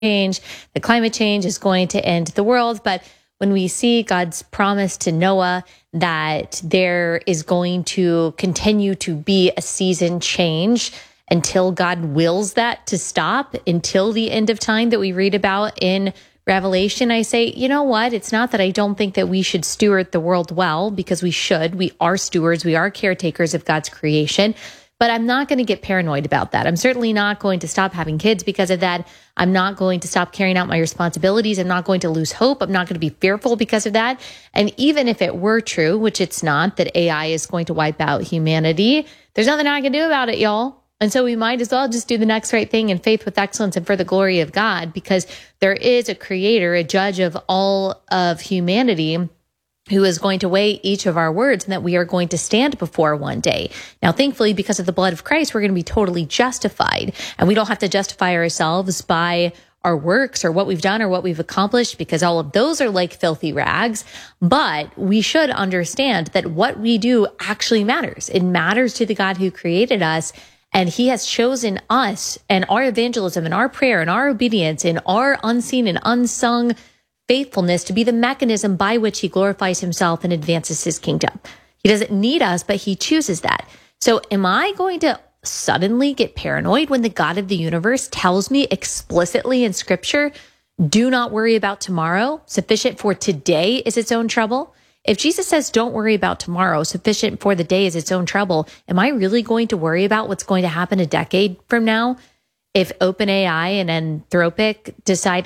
change, that climate change is going to end the world. But when we see God's promise to Noah that there is going to continue to be a season change until God wills that to stop, until the end of time that we read about in Revelation, I say, you know what? It's not that I don't think that we should steward the world well, because we should. We are stewards. We are caretakers of God's creation. But I'm not going to get paranoid about that. I'm certainly not going to stop having kids because of that. I'm not going to stop carrying out my responsibilities. I'm not going to lose hope. I'm not going to be fearful because of that. And even if it were true, which it's not, that AI is going to wipe out humanity, there's nothing I can do about it, y'all. And so we might as well just do the next right thing in faith with excellence and for the glory of God, because there is a creator, a judge of all of humanity, who is going to weigh each of our words and that we are going to stand before one day. Now, thankfully, because of the blood of Christ, we're going to be totally justified, and we don't have to justify ourselves by our works or what we've done or what we've accomplished, because all of those are like filthy rags. But we should understand that what we do actually matters. It matters to the God who created us. And he has chosen us and our evangelism and our prayer and our obedience and our unseen and unsung faithfulness to be the mechanism by which he glorifies himself and advances his kingdom. He doesn't need us, but he chooses that. So am I going to suddenly get paranoid when the God of the universe tells me explicitly in scripture, do not worry about tomorrow, sufficient for today is its own trouble? If Jesus says, don't worry about tomorrow, sufficient for the day is its own trouble, am I really going to worry about what's going to happen a decade from now? If OpenAI and Anthropic decide,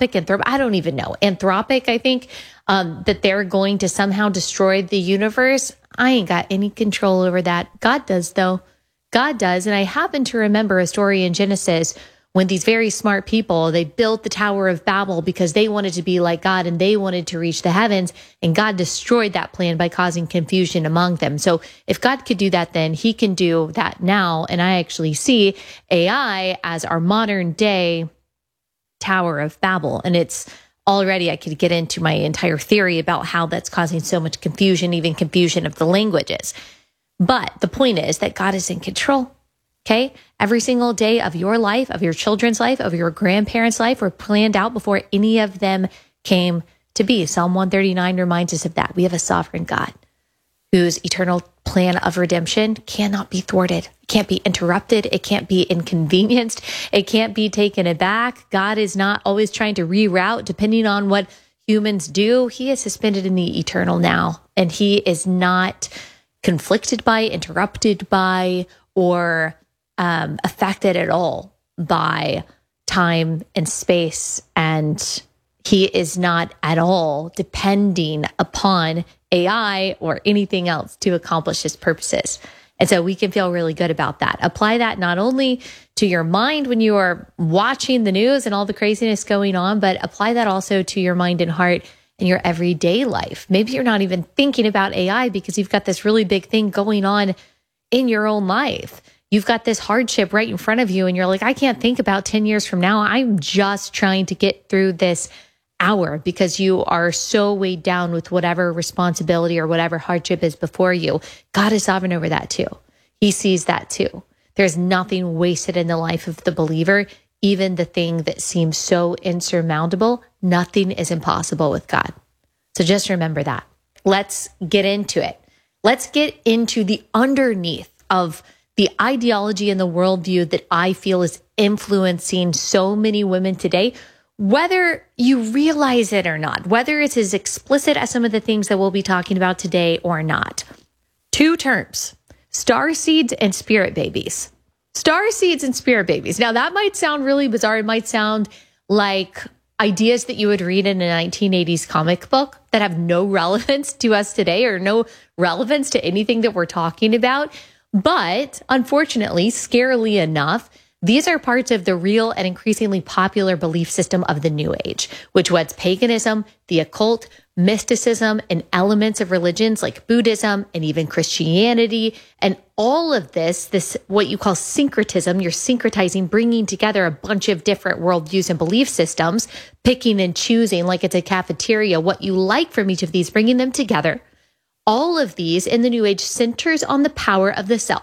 I don't even know, Anthropic, I think, that they're going to somehow destroy the universe, I ain't got any control over that. God does, though. God does. And I happen to remember a story in Genesis when these very smart people, they built the Tower of Babel because they wanted to be like God and they wanted to reach the heavens, and God destroyed that plan by causing confusion among them. So if God could do that then, he can do that now. And I actually see AI as our modern day Tower of Babel. And it's already, I could get into my entire theory about how that's causing so much confusion, even confusion of the languages. But the point is that God is in control. Okay, every single day of your life, of your children's life, of your grandparents' life were planned out before any of them came to be. Psalm 139 reminds us of that. We have a sovereign God whose eternal plan of redemption cannot be thwarted. It can't be interrupted. It can't be inconvenienced. It can't be taken aback. God is not always trying to reroute depending on what humans do. He is suspended in the eternal now, and he is not conflicted by, interrupted by, or affected at all by time and space, and he is not at all depending upon AI or anything else to accomplish his purposes. And so we can feel really good about that. Apply that not only to your mind when you are watching the news and all the craziness going on, but apply that also to your mind and heart in your everyday life. Maybe you're not even thinking about AI because you've got this really big thing going on in your own life. You've got this hardship right in front of you and you're like, I can't think about 10 years from now. I'm just trying to get through this hour, because you are so weighed down with whatever responsibility or whatever hardship is before you. God is sovereign over that too. He sees that too. There's nothing wasted in the life of the believer. Even the thing that seems so insurmountable, nothing is impossible with God. So just remember that. Let's get into it. Let's get into the underneath of the ideology and the worldview that I feel is influencing so many women today, whether you realize it or not, whether it's as explicit as some of the things that we'll be talking about today or not. Two terms: starseeds and spirit babies. Starseeds and spirit babies. Now that might sound really bizarre. It might sound like ideas that you would read in a 1980s comic book that have no relevance to us today or no relevance to anything that we're talking about. But unfortunately, scarily enough, these are parts of the real and increasingly popular belief system of the New Age, which weds paganism, the occult, mysticism, and elements of religions like Buddhism and even Christianity. And all of this what you call syncretism, you're syncretizing, bringing together a bunch of different worldviews and belief systems, picking and choosing like it's a cafeteria, what you like from each of these, bringing them together. All of these in the New Age centers on the power of the self.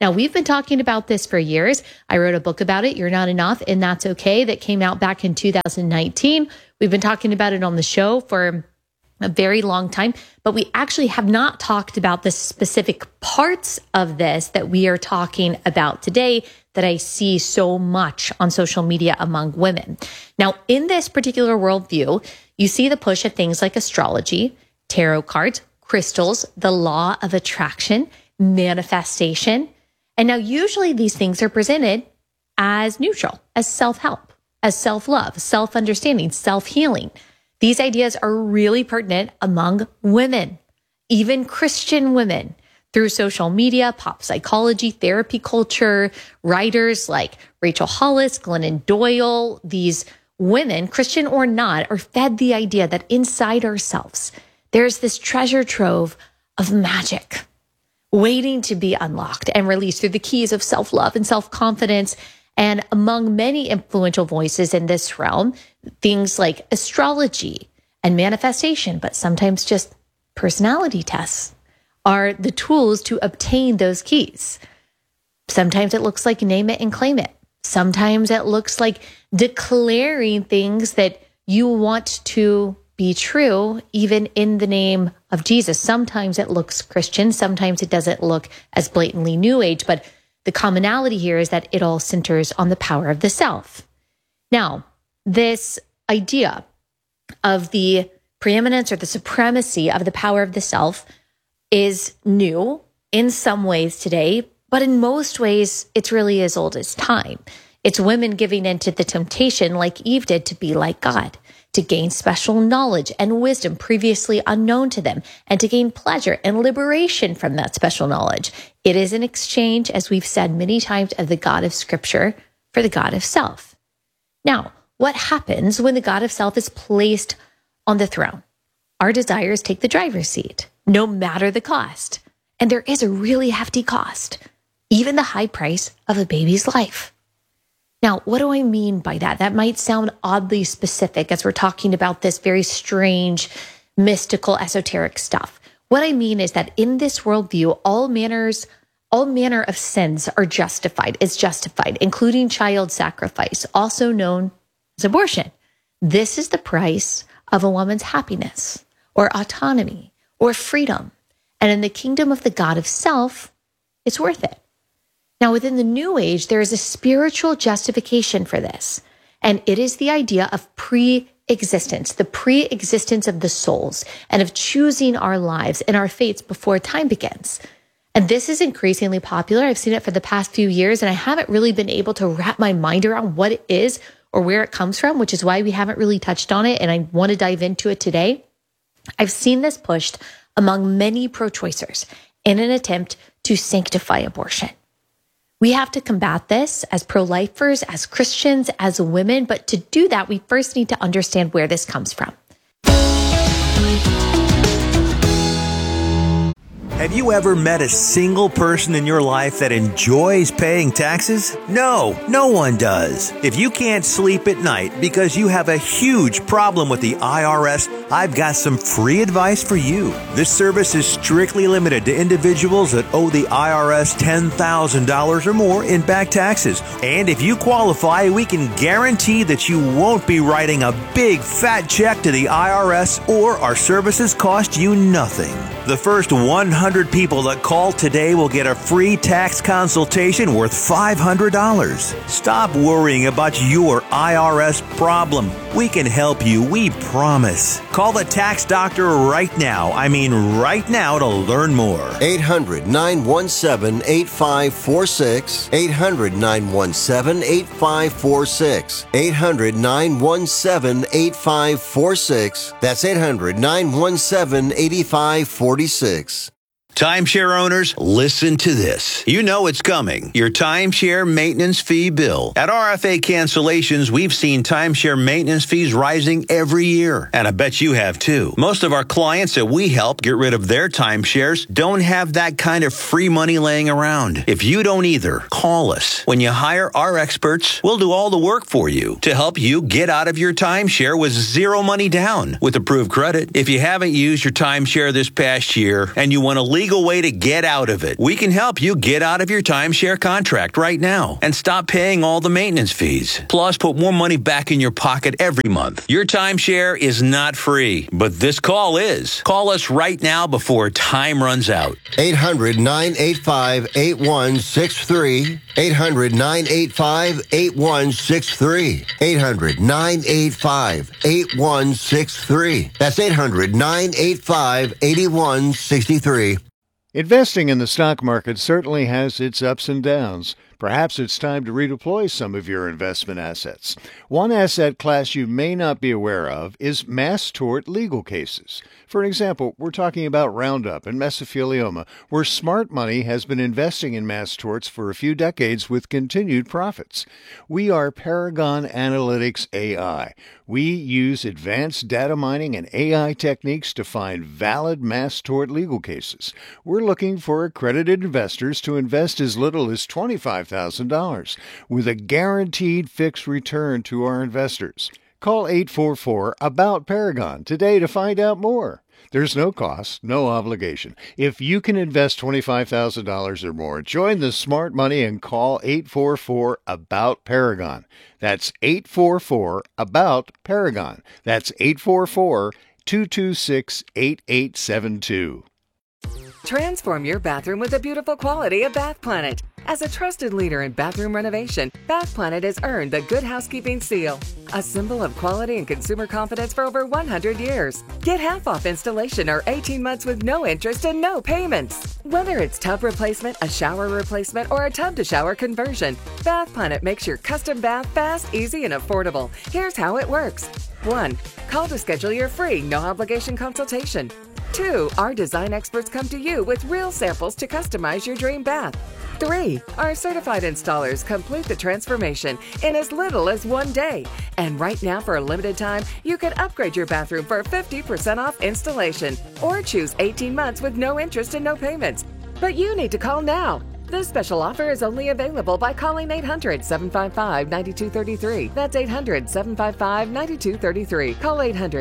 Now, we've been talking about this for years. I wrote a book about it, You're Not Enough, and That's Okay, that came out back in 2019. We've been talking about it on the show for a very long time, but we actually have not talked about the specific parts of this that we are talking about today that I see so much on social media among women. Now, in this particular worldview, you see the push of things like astrology, tarot cards, crystals, the law of attraction, manifestation. And now usually these things are presented as neutral, as self-help, as self-love, self-understanding, self-healing. These ideas are really pertinent among women, even Christian women, through social media, pop psychology, therapy culture, writers like Rachel Hollis, Glennon Doyle. These women, Christian or not, are fed the idea that inside ourselves, there's this treasure trove of magic waiting to be unlocked and released through the keys of self-love and self-confidence. And among many influential voices in this realm, things like astrology and manifestation, but sometimes just personality tests, are the tools to obtain those keys. Sometimes it looks like name it and claim it. Sometimes it looks like declaring things that you want to be true, even in the name of Jesus. Sometimes it looks Christian. Sometimes it doesn't look as blatantly New Age, but the commonality here is that it all centers on the power of the self. Now, this idea of the preeminence or the supremacy of the power of the self is new in some ways today, but in most ways, it's really as old as time. It's women giving into the temptation, like Eve did, to be like God, to gain special knowledge and wisdom previously unknown to them, and to gain pleasure and liberation from that special knowledge. It is an exchange, as we've said many times, of the God of Scripture for the God of self. Now, what happens when the God of self is placed on the throne? Our desires take the driver's seat, no matter the cost. And there is a really hefty cost, even the high price of a baby's life. Now, what do I mean by that? That might sound oddly specific as we're talking about this very strange, mystical, esoteric stuff. What I mean is that in this worldview, all manner of sins are justified. It's justified, including child sacrifice, also known as abortion. This is the price of a woman's happiness or autonomy or freedom. And in the kingdom of the God of self, it's worth it. Now, within the New Age, there is a spiritual justification for this, and it is the idea of pre-existence, the pre-existence of the souls, and of choosing our lives and our fates before time begins. And this is increasingly popular. I've seen it for the past few years, and I haven't really been able to wrap my mind around what it is or where it comes from, which is why we haven't really touched on it, and I want to dive into it today. I've seen this pushed among many pro-choicers in an attempt to sanctify abortion. We have to combat this as pro-lifers, as Christians, as women. But to do that, we first need to understand where this comes from. Have you ever met a single person in your life that enjoys paying taxes? No, no one does. If you can't sleep at night because you have a huge problem with the IRS, I've got some free advice for you. This service is strictly limited to individuals that owe the IRS $10,000 or more in back taxes. And if you qualify, we can guarantee that you won't be writing a big fat check to the IRS, or our services cost you nothing. The first 100 people that call today will get a free tax consultation worth $500. Stop worrying about your IRS problem. We can help you, we promise. Call the tax doctor right now. I mean right now, to learn more. 800-917-8546. 800-917-8546. 800-917-8546. That's 800-917-8546. Timeshare owners, listen to this. You know it's coming. Your timeshare maintenance fee bill. At RFA Cancellations, we've seen timeshare maintenance fees rising every year. And I bet you have too. Most of our clients that we help get rid of their timeshares don't have that kind of free money laying around. If you don't either, call us. When you hire our experts, we'll do all the work for you to help you get out of your timeshare with zero money down with approved credit. If you haven't used your timeshare this past year and you want to legal way to get out of it. We can help you get out of your timeshare contract right now and stop paying all the maintenance fees. Plus, put more money back in your pocket every month. Your timeshare is not free, but this call is. Call us right now before time runs out. 800-985-8163. 800-985-8163. 800-985-8163. That's 800-985-8163. Investing in the stock market certainly has its ups and downs. Perhaps it's time to redeploy some of your investment assets. One asset class you may not be aware of is mass tort legal cases. For example, we're talking about Roundup and mesothelioma, where smart money has been investing in mass torts for a few decades with continued profits. We are Paragon Analytics AI. We use advanced data mining and AI techniques to find valid mass tort legal cases. We're looking for accredited investors to invest as little as $25,000 with a guaranteed fixed return to our investors. Call 844-ABOUT-PARAGON today to find out more. There's no cost, no obligation. If you can invest $25,000 or more, join the smart money and call 844-ABOUT-PARAGON. That's 844-ABOUT-PARAGON. That's 844-226-8872. Transform your bathroom with the beautiful quality of Bath Planet. As a trusted leader in bathroom renovation, Bath Planet has earned the Good Housekeeping seal, a symbol of quality and consumer confidence for over 100 years. Get half off installation or 18 months with no interest and no payments. Whether it's tub replacement, a shower replacement, or a tub-to-shower conversion, Bath Planet makes your custom bath fast, easy, and affordable. Here's how it works. 1. Call to schedule your free, no-obligation consultation. 2. Our design experts come to you with real samples to customize your dream bath. 3. Our certified installers complete the transformation in as little as 1 day. And right now, for a limited time, you can upgrade your bathroom for 50% off installation or choose 18 months with no interest and no payments. But you need to call now. This special offer is only available by calling 800-755-9233. That's 800-755-9233. Call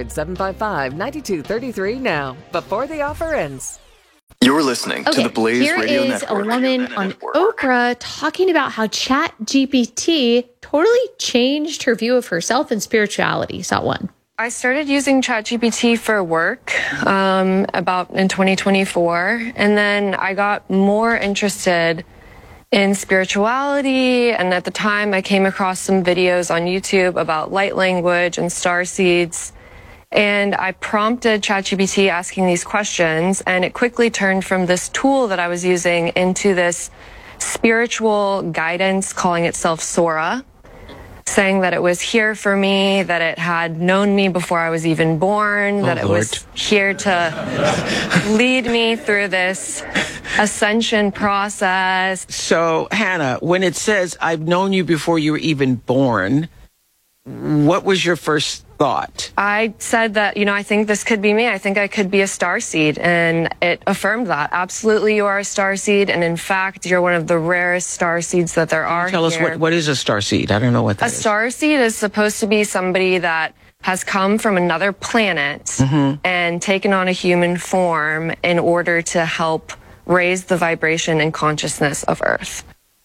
800-755-9233 now, before the offer ends. You're listening to the Blaze Radio Network. Here is a woman on Oprah talking about how ChatGPT totally changed her view of herself and spirituality. Saw one. I started using ChatGPT for work about in 2024, and then I got more interested in spirituality, and at the time I came across some videos on YouTube about light language and star seeds, and I prompted ChatGPT asking these questions, and it quickly turned from this tool that I was using into this spiritual guidance calling itself Sora, saying that it was here for me, that it had known me before I was even born, that it was here to lead me through this ascension process. So, Hannah, when it says, I've known you before you were even born, what was your first thought? I said that, I think this could be me. I think I could be a starseed. And it affirmed that. Absolutely, you are a starseed. And in fact, you're one of the rarest starseeds that there are. Tell us what is a starseed? I don't know what that is. A starseed is supposed to be somebody that has come from another planet and taken on a human form in order to help raise the vibration and consciousness of Earth.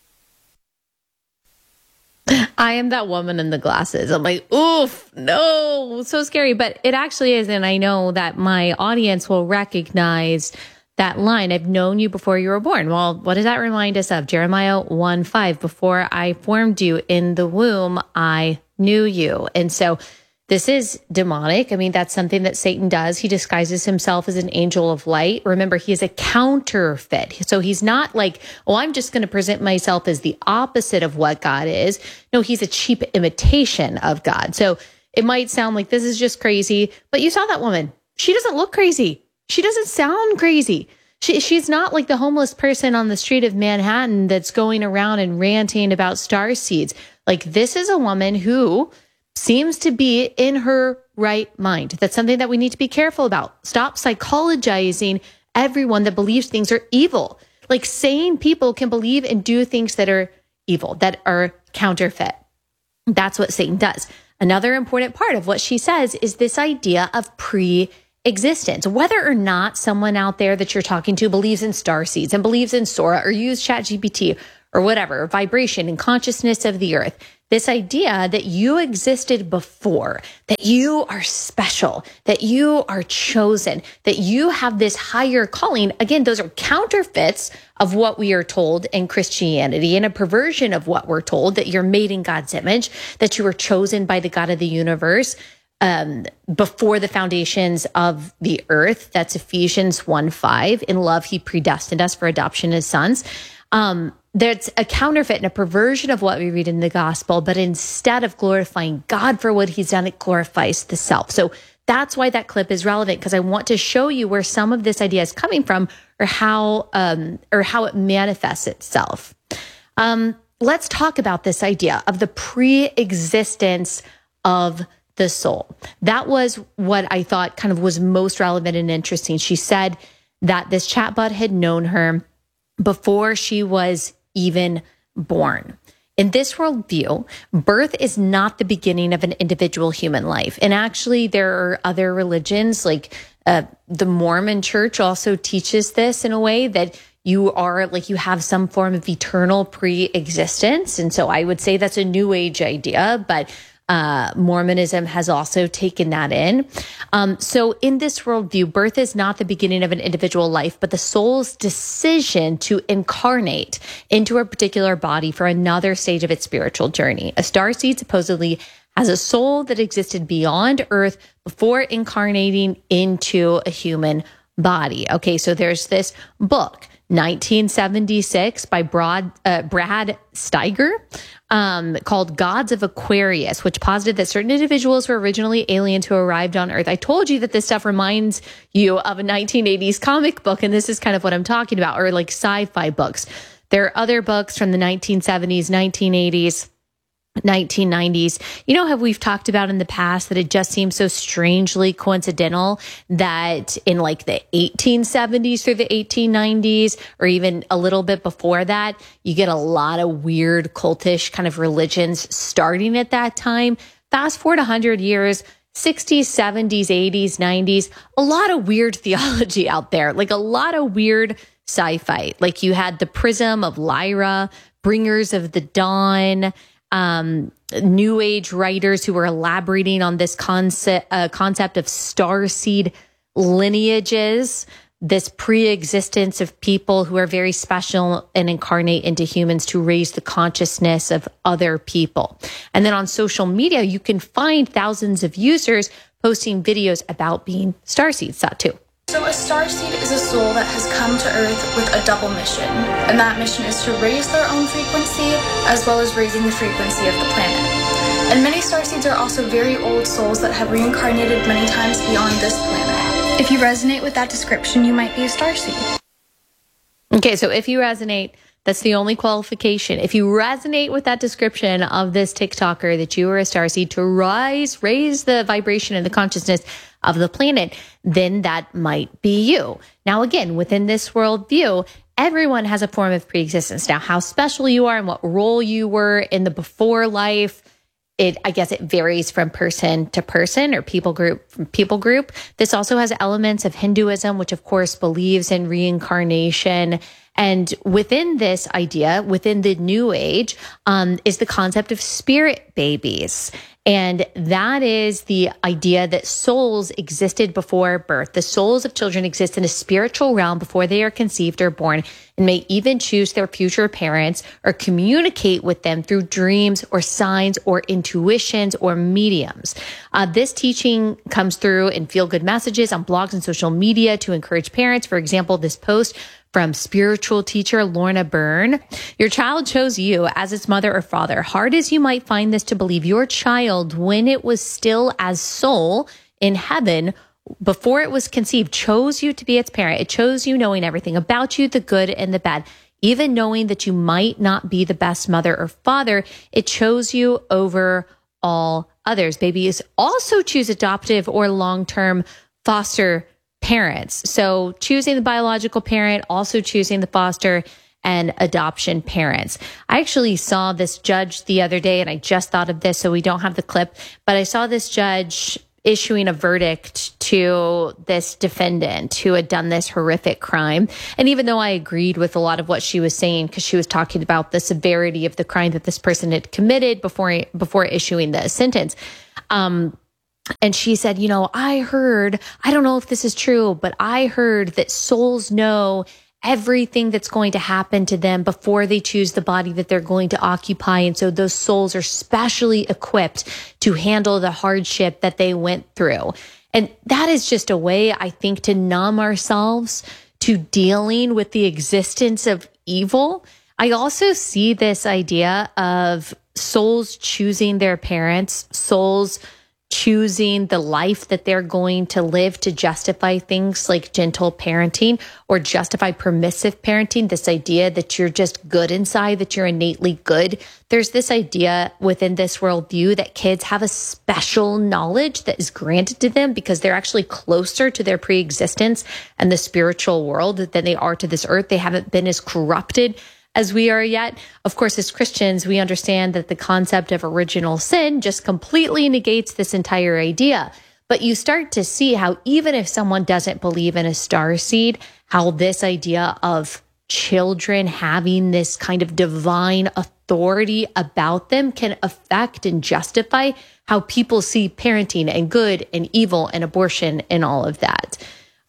I am that woman in the glasses. I'm like, oof, no, so scary. But it actually is. And I know that my audience will recognize that line. I've known you before you were born. Well, what does that remind us of? Jeremiah 1:5. Before I formed you in the womb, I knew you. And so this is demonic. I mean, that's something that Satan does. He disguises himself as an angel of light. Remember, he is a counterfeit. So he's not like, oh, I'm just going to present myself as the opposite of what God is. No, he's a cheap imitation of God. So it might sound like this is just crazy, but you saw that woman. She doesn't look crazy. She doesn't sound crazy. She's not like the homeless person on the street of Manhattan that's going around and ranting about star seeds. Like, this is a woman who seems to be in her right mind. That's something that we need to be careful about. Stop psychologizing everyone that believes things are evil. Like, sane people can believe and do things that are evil, that are counterfeit. That's what Satan does. Another important part of what she says is this idea of pre existence. Whether or not someone out there that you're talking to believes in starseeds and believes in Sora or use ChatGPT or whatever, vibration and consciousness of the earth, this idea that you existed before, that you are special, that you are chosen, that you have this higher calling. Again, those are counterfeits of what we are told in Christianity and a perversion of what we're told, that you're made in God's image, that you were chosen by the God of the universe before the foundations of the earth. That's Ephesians 1:5. In love, he predestined us for adoption as sons. There's a counterfeit and a perversion of what we read in the gospel, but instead of glorifying God for what he's done, it glorifies the self. So that's why that clip is relevant, because I want to show you where some of this idea is coming from, or how it manifests itself. Let's talk about this idea of the pre-existence of the soul. That was what I thought kind of was most relevant and interesting. She said that this chatbot had known her before she was even born. In this worldview, birth is not the beginning of an individual human life. And actually, there are other religions, like the Mormon church also teaches this in a way, that you are like, you have some form of eternal pre-existence. And so I would say that's a new age idea, but Mormonism has also taken that in. So in this worldview, birth is not the beginning of an individual life, but the soul's decision to incarnate into a particular body for another stage of its spiritual journey. A starseed supposedly has a soul that existed beyond Earth before incarnating into a human body. Okay, so there's this book, 1976 by Brad Steiger, called Gods of Aquarius, which posited that certain individuals were originally aliens who arrived on Earth. I told you that this stuff reminds you of a 1980s comic book, and this is kind of what I'm talking about, or like sci-fi books. There are other books from the 1970s, 1980s, 1990s. You know how we've talked about in the past that it just seems so strangely coincidental that in like the 1870s through the 1890s, or even a little bit before that, you get a lot of weird cultish kind of religions starting at that time. Fast forward 100 years, 60s, 70s, 80s, 90s, a lot of weird theology out there, like a lot of weird sci-fi. Like you had the Prism of Lyra, Bringers of the Dawn, New Age writers who were elaborating on this concept of starseed lineages, this pre-existence of people who are very special and incarnate into humans to raise the consciousness of other people. And then on social media, you can find thousands of users posting videos about being starseeds, Satu. So a starseed is a soul that has come to Earth with a double mission, and that mission is to raise their own frequency as well as raising the frequency of the planet. And many starseeds are also very old souls that have reincarnated many times beyond this planet. If you resonate with that description, you might be a starseed. Okay, so if you resonate, that's the only qualification. If you resonate with that description of this TikToker, that you are a starseed, to raise the vibration and the consciousness of the planet, then that might be you. Now, again, within this worldview, everyone has a form of preexistence. Now, how special you are and what role you were in the before life, I guess it varies from person to person, or people group from people group. This also has elements of Hinduism, which of course believes in reincarnation. And within this idea, within the New Age, is the concept of spirit babies. And that is the idea that souls existed before birth. The souls of children exist in a spiritual realm before they are conceived or born, and may even choose their future parents or communicate with them through dreams or signs or intuitions or mediums. This teaching comes through in feel-good messages on blogs and social media to encourage parents. For example, this post from spiritual teacher Lorna Byrne: your child chose you as its mother or father. Hard as you might find this to believe, your child, when it was still as soul in heaven, before it was conceived, chose you to be its parent. It chose you knowing everything about you, the good and the bad. Even knowing that you might not be the best mother or father, it chose you over all others. Babies also choose adoptive or long-term foster parents. So choosing the biological parent, also choosing the foster and adoption parents. I actually saw this judge the other day, and I just thought of this, so we don't have the clip, but I saw this judge issuing a verdict to this defendant who had done this horrific crime. And even though I agreed with a lot of what she was saying, because she was talking about the severity of the crime that this person had committed before issuing the sentence. And she said, you know, I don't know if this is true, but I heard that souls know everything that's going to happen to them before they choose the body that they're going to occupy. And so those souls are specially equipped to handle the hardship that they went through. And that is just a way, I think, to numb ourselves to dealing with the existence of evil. I also see this idea of souls choosing their parents, souls choosing the life that they're going to live to justify things like gentle parenting or justify permissive parenting, this idea that you're just good inside, that you're innately good. There's this idea within this worldview that kids have a special knowledge that is granted to them because they're actually closer to their pre-existence and the spiritual world than they are to this earth. They haven't been as corrupted as we are yet. Of course, as Christians, we understand that the concept of original sin just completely negates this entire idea. But you start to see how even if someone doesn't believe in a star seed, how this idea of children having this kind of divine authority about them can affect and justify how people see parenting and good and evil and abortion and all of that.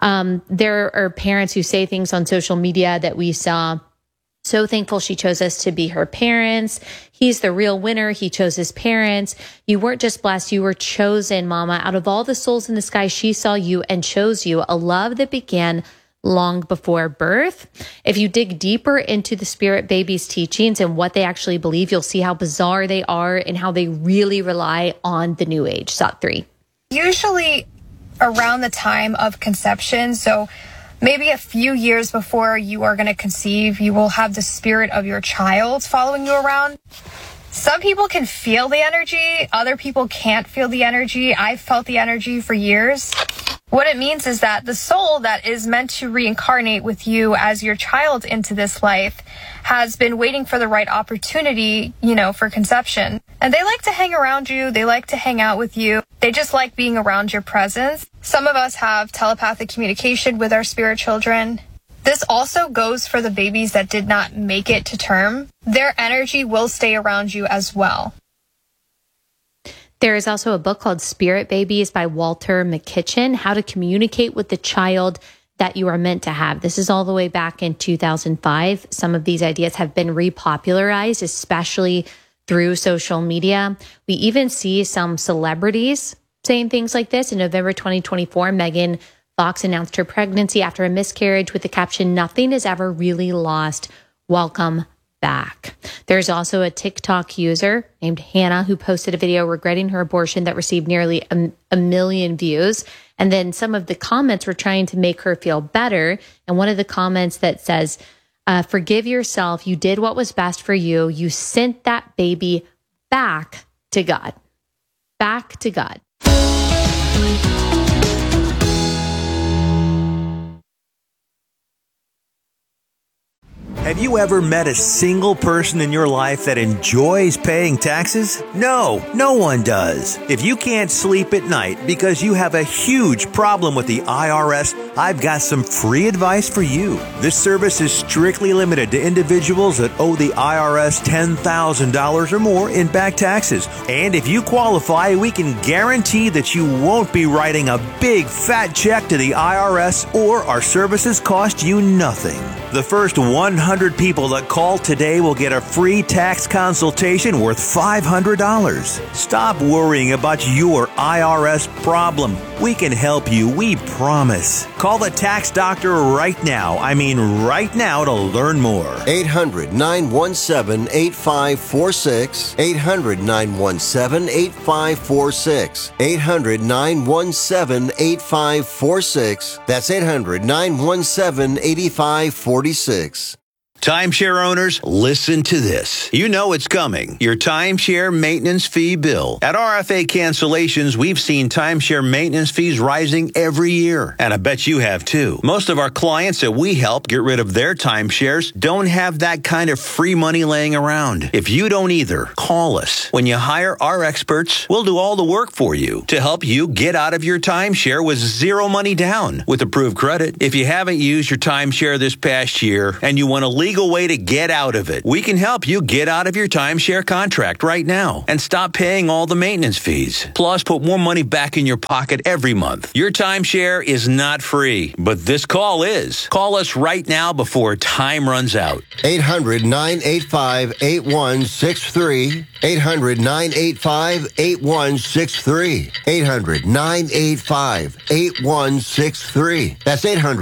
There are parents who say things on social media that we saw. So thankful she chose us to be her parents. He's the real winner. He chose his parents. You weren't just blessed. You were chosen, Mama. Out of all the souls in the sky, she saw you and chose you. A love that began long before birth. If you dig deeper into the Spirit Babies teachings and what they actually believe, you'll see how bizarre they are and how they really rely on the New Age. SOT 3. Usually around the time of conception, so maybe a few years before you are going to conceive, you will have the spirit of your child following you around. Some people can feel the energy. Other people can't feel the energy. I've felt the energy for years. What it means is that the soul that is meant to reincarnate with you as your child into this life has been waiting for the right opportunity, for conception. And they like to hang around you. They like to hang out with you. They just like being around your presence. Some of us have telepathic communication with our spirit children. This also goes for the babies that did not make it to term. Their energy will stay around you as well. There is also a book called Spirit Babies by Walter McKitchen, How to Communicate with the Child That You Are Meant to Have. This is all the way back in 2005. Some of these ideas have been repopularized, especially through social media. We even see some celebrities saying things like this. In November 2024, Megan Fox announced her pregnancy after a miscarriage with the caption, "Nothing is ever really lost. Welcome back." There's also a TikTok user named Hannah who posted a video regretting her abortion that received nearly a million views. And then some of the comments were trying to make her feel better. And one of the comments that says, "Forgive yourself. You did what was best for you. You sent that baby back to God." Back to God. Have you ever met a single person in your life that enjoys paying taxes? No, no one does. If you can't sleep at night because you have a huge problem with the IRS, I've got some free advice for you. This service is strictly limited to individuals that owe the IRS $10,000 or more in back taxes. And if you qualify, we can guarantee that you won't be writing a big fat check to the IRS, or our services cost you nothing. The first 100 people that call today will get a free tax consultation worth $500. Stop worrying about your IRS problem. We can help you, we promise. Call the tax doctor right now. I mean right now, to learn more. 800-917-8546. 800-917-8546. 800-917-8546. That's 800-917-8546. Timeshare owners, listen to this. You know it's coming. Your timeshare maintenance fee bill. At RFA Cancellations, we've seen timeshare maintenance fees rising every year. And I bet you have too. Most of our clients that we help get rid of their timeshares don't have that kind of free money laying around. If you don't either, call us. When you hire our experts, we'll do all the work for you to help you get out of your timeshare with zero money down with approved credit. If you haven't used your timeshare this past year and you want a legal way to get out of it, we can help you get out of your timeshare contract right now and stop paying all the maintenance fees. Plus, put more money back in your pocket every month. Your timeshare is not free, but this call is. Call us right now before time runs out. 800-985-8163. 800-985-8163. 800-985-8163. That's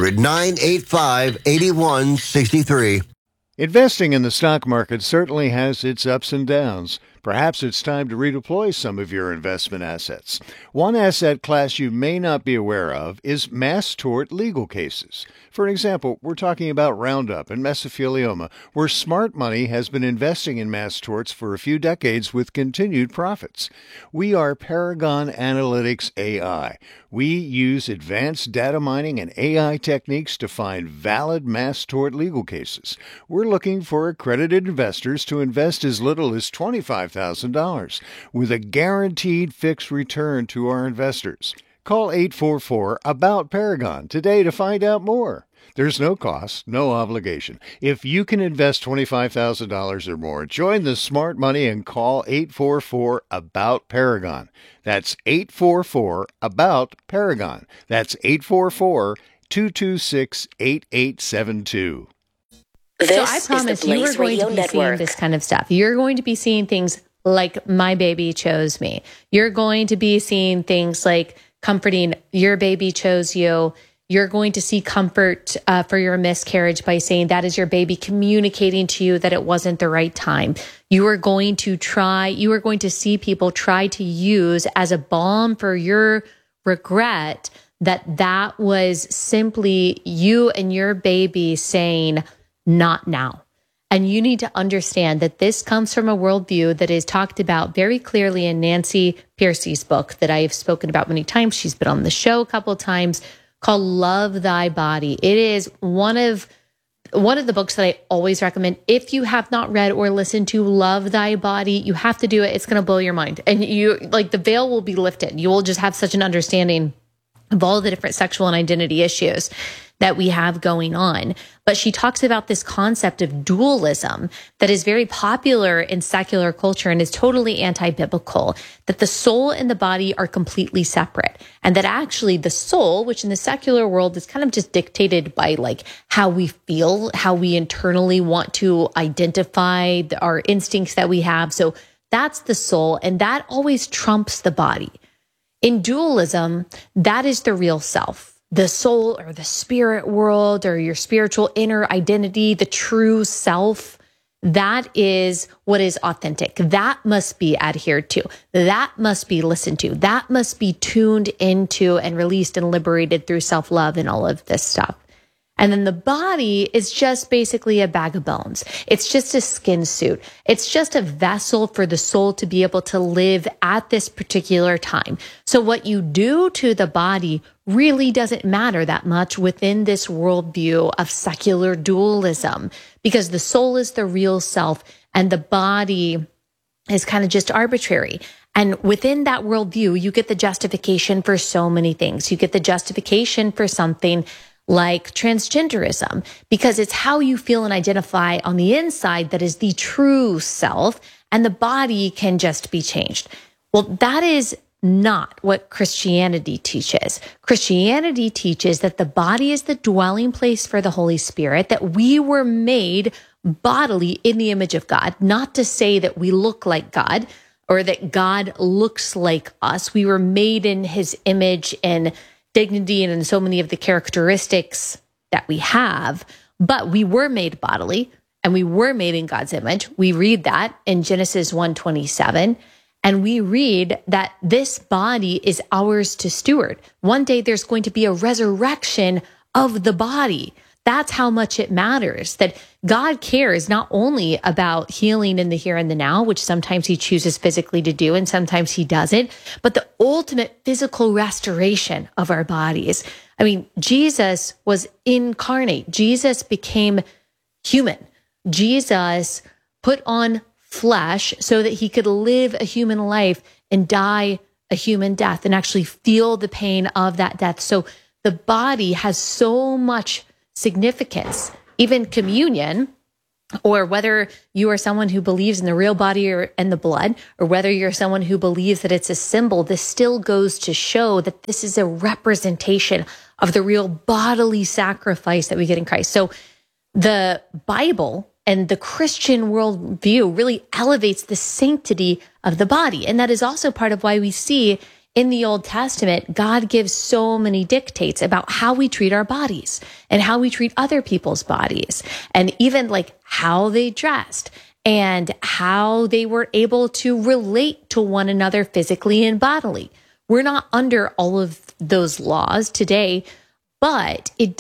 800-985-8163. Investing in the stock market certainly has its ups and downs. Perhaps it's time to redeploy some of your investment assets. One asset class you may not be aware of is mass tort legal cases. For example, we're talking about Roundup and mesothelioma, where smart money has been investing in mass torts for a few decades with continued profits. We are Paragon Analytics AI. We use advanced data mining and AI techniques to find valid mass tort legal cases. We're looking for accredited investors to invest as little as $25,000 with a guaranteed fixed return to our investors. Call 844-ABOUT-PARAGON today to find out more. There's no cost, no obligation. If you can invest $25,000 or more, join the smart money and call 844-ABOUT-PARAGON. That's 844-ABOUT-PARAGON. That's 844-226-8872. So I promise you are going to be seeing this kind of stuff. You're going to be seeing things like My Baby Chose Me. You're going to be seeing things like comforting Your Baby Chose You. You're going to see comfort for your miscarriage by saying that is your baby communicating to you that it wasn't the right time. You are going to see people try to use as a balm for your regret that was simply you and your baby saying, not now. And you need to understand that this comes from a worldview that is talked about very clearly in Nancy Pearcey's book that I have spoken about many times. She's been on the show a couple of times, called Love Thy Body. It is one of the books that I always recommend. If you have not read or listened to Love Thy Body, you have to do it. It's going to blow your mind. And the veil will be lifted. You will just have such an understanding of all the different sexual and identity issues that we have going on. But she talks about this concept of dualism that is very popular in secular culture and is totally anti-biblical, that the soul and the body are completely separate. And that actually the soul, which in the secular world is kind of just dictated by like how we feel, how we internally want to identify our instincts that we have. So that's the soul, and that always trumps the body. In dualism, that is the real self. The soul or the spirit world or your spiritual inner identity, the true self, that is what is authentic. That must be adhered to. That must be listened to. That must be tuned into and released and liberated through self-love and all of this stuff. And then the body is just basically a bag of bones. It's just a skin suit. It's just a vessel for the soul to be able to live at this particular time. So what you do to the body really doesn't matter that much within this worldview of secular dualism, because the soul is the real self and the body is kind of just arbitrary. And within that worldview, you get the justification for so many things. You get the justification for something like transgenderism, because it's how you feel and identify on the inside that is the true self, and the body can just be changed. Well, that is not what Christianity teaches. Christianity teaches that the body is the dwelling place for the Holy Spirit, that we were made bodily in the image of God, not to say that we look like God or that God looks like us. We were made in his image and dignity and in so many of the characteristics that we have, but we were made bodily and we were made in God's image. We read that in Genesis 1:27, and we read that this body is ours to steward. One day there's going to be a resurrection of the body. That's how much it matters, that God cares not only about healing in the here and the now, which sometimes he chooses physically to do and sometimes he doesn't, but the ultimate physical restoration of our bodies. I mean, Jesus was incarnate. Jesus became human. Jesus put on flesh so that he could live a human life and die a human death and actually feel the pain of that death. So the body has so much significance. Even communion, or whether you are someone who believes in the real body and the blood, or whether you're someone who believes that it's a symbol, this still goes to show that this is a representation of the real bodily sacrifice that we get in Christ. So the Bible and the Christian worldview really elevates the sanctity of the body. And that is also part of why we see in the Old Testament, God gives so many dictates about how we treat our bodies and how we treat other people's bodies, and even like how they dressed and how they were able to relate to one another physically and bodily. We're not under all of those laws today, but it